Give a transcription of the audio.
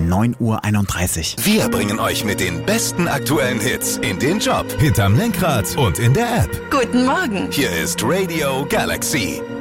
9:31 Uhr. Wir bringen euch mit den besten aktuellen Hits in den Job, hinterm Lenkrad und in der App. Guten Morgen. Hier ist Radio Galaxy.